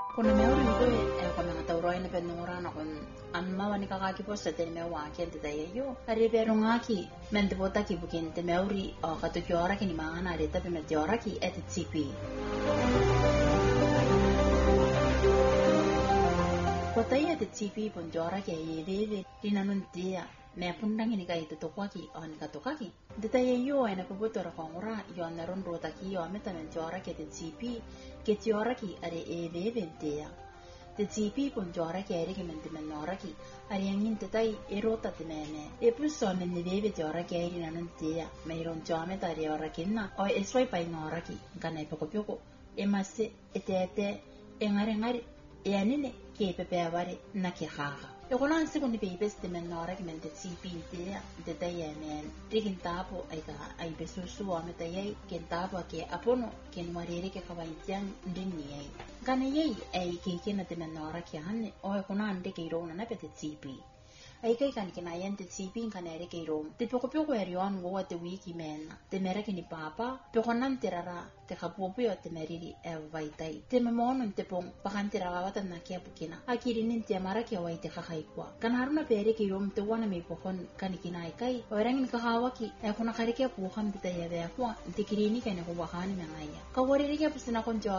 Kuna meuri ito kwa mga tauroi na penura na kun anma wani kakaki po sa tene mewa kente tayo hari pero ngaki mente bota ki bukin te meuri o katukiora ki ni mga na reta pe metiora ki etitsipi Kotaya etitsipi pon jora ki yedeve dinanuntia me pundang ini kai tutokaki on katokaki detaye yo ena kubutora kongura yo na rondo taki yo meta mentiora ki etitsipi ke tiora ki are eveventia te tipi pon jora ki are ki menora ki are angin tetai erota temene e puso men ne veve tiora ki are nanantia me ron jame tare ora kinna o eswai pai nora ki kana poko e masse etete engare e anine ke pepe avare na ki haga e konan secondi pe beste menora ki mente tipi te detai men rigin tapo ai besu su ameta yei ken tapo ke apono ken marere ke kawaitian ndini yei kana yei ai ke kena te menora ki hanne o e konan de ke rona na pete tipi ai kai kan kina yente tipi kana ere ke rom te poko eri on go te wiki mena te mera ki ni papa pe konan terara te kapopo yo te meriri e vaitai te memono te pong pakantira wawata na kia pukina akiri ninti amara kia wai te kakaikwa kana haruna pe ere ke rom te wana me pokon kanikina ai kai o erangin kakawaki e kuna kare kia pukan te ya vea kwa te kirini kene ko wakani mengaya ka wariri kia pusina kon